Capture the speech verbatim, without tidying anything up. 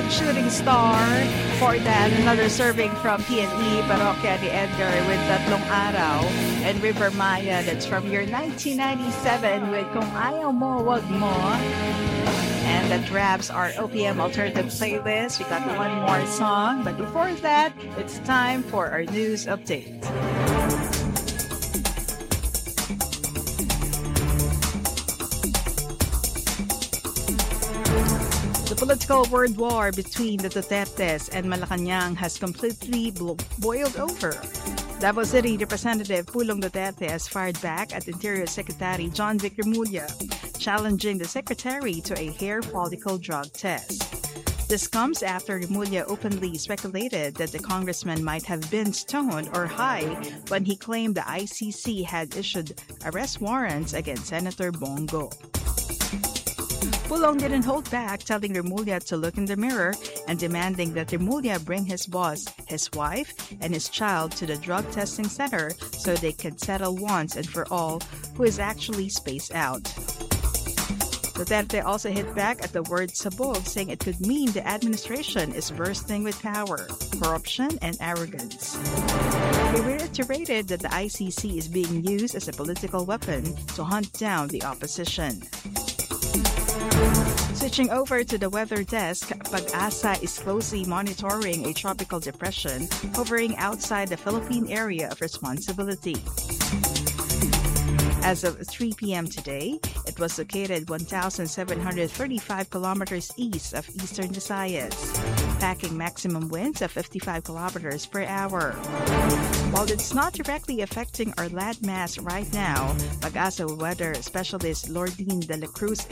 with Shooting Star. For that, another serving from P and E, Parokya ni Edgar with Tatlong Araw. And River Maya, that's from your nineteen ninety-seven with Kung Ayaw Mo, Wag Mo. And that wraps our O P M Alternative playlist. We got one more song, but before that, it's time for our news update. The political world war between the Dutertes and Malacanang has completely blo- boiled over. Davao City Representative Pulong Duterte has fired back at Interior Secretary John Vic Remulla, challenging the secretary to a hair follicle drug test. This comes after Remulla openly speculated that the congressman might have been stoned or high when he claimed the I C C had issued arrest warrants against Senator Bongo. Pulong didn't hold back, telling Remulla to look in the mirror and demanding that Remulla bring his boss, his wife, and his child to the drug testing center so they could settle once and for all who is actually spaced out. Duterte also hit back at the word sabog, saying it could mean the administration is bursting with power, corruption, and arrogance. He reiterated that the I C C is being used as a political weapon to hunt down the opposition. Switching over to the weather desk, Pag-asa is closely monitoring a tropical depression hovering outside the Philippine area of responsibility. As of three p.m. today, it was located one thousand seven hundred thirty-five kilometers east of eastern Visayas, packing maximum winds of fifty-five kilometers per hour. While it's not directly affecting our landmass right now, Pag-asa weather specialist Lordine de la Cruz